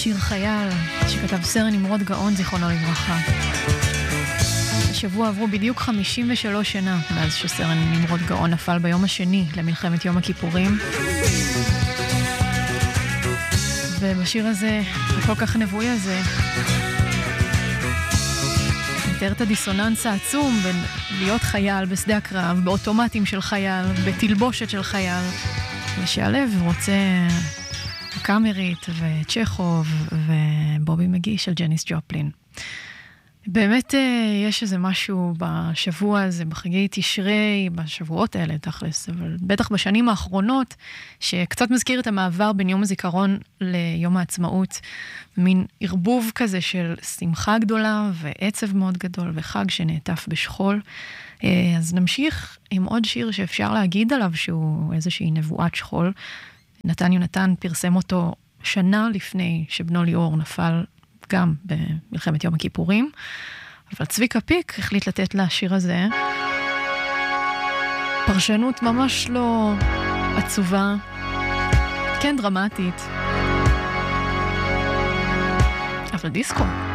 שיר חייל שכתב סרן נמרוד גאון זיכרונו לברכה. השבוע עברו בדיוק 53 שנה מאז שסרן נמרוד גאון נפל ביום השני למלחמת יום הכיפורים. ובשיר הזה, הכל כך נבואי הזה, מתאר את הדיסוננס העצום בין להיות חייל בשדה הקרב, באוטומטים של חייל, בתלבושת של חייל, ושהלב רוצה הקאמרית וצ'כוב ובובי מגי של ג'ניס ג'ופלין. באמת יש איזה משהו בשבוע הזה, בחגי תשרי, בשבועות האלה תכלס, אבל בטח בשנים האחרונות, שקצת מזכיר את המעבר בין יום הזיכרון ליום העצמאות, מין ערבוב כזה של שמחה גדולה ועצב מאוד גדול וחג שנעטף בשכול. אז נמשיך עם עוד שיר שאפשר להגיד עליו שהוא איזושהי נבואת שכול. נתן יונתן פרסם אותו שנה לפני שבנו ליאור נפל גם במלחמת יום הכיפורים, אבל צביקה פיק החליט לתת לשיר הזה פרשנות ממש לא עצובה, כן דרמטית, אבל דיסקו.